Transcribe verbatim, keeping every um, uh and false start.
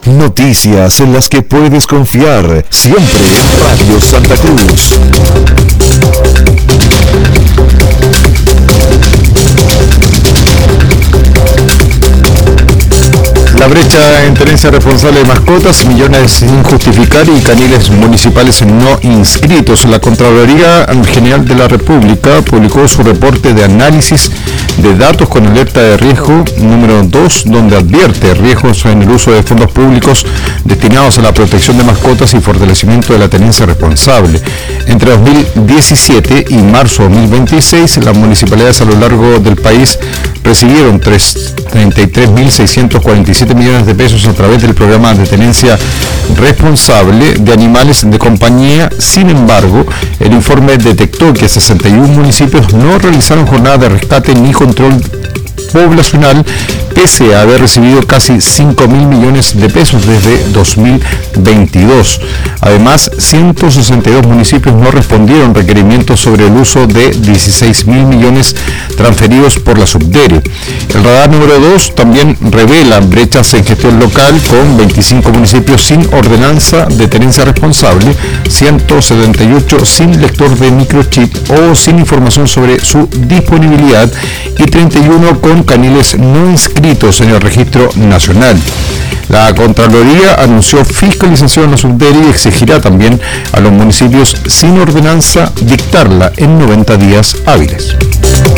Noticias en las que puedes confiar, siempre en Radio Santa Cruz. La brecha en tenencia responsable de mascotas, millones sin justificar y caniles municipales no inscritos. La Contraloría General de la República publicó su reporte de análisis de datos con alerta de riesgo número dos, donde advierte riesgos en el uso de fondos públicos destinados a la protección de mascotas y fortalecimiento de la tenencia responsable. Entre dos mil diecisiete y marzo de dos mil veintiséis, las municipalidades a lo largo del país recibieron treinta y tres mil seiscientos cuarenta y siete millones de pesos a través del programa de tenencia responsable de animales de compañía. Sin embargo, el informe detectó que sesenta y uno municipios no realizaron jornadas de rescate ni control poblacional, pese a haber recibido casi cinco mil millones de pesos desde dos mil veintidós. Además, ciento sesenta y dos municipios no respondieron requerimientos sobre el uso de dieciséis mil millones transferidos por la Subdere. El radar número dos también revela brechas en gestión local, con veinticinco municipios sin ordenanza de tenencia responsable, ciento setenta y ocho sin lector de microchip o sin información sobre su disponibilidad y treinta y uno con caniles no inscritos en el registro nacional. La Contraloría anunció fiscalización en la Subdere y exigirá también a los municipios sin ordenanza dictarla en noventa días hábiles.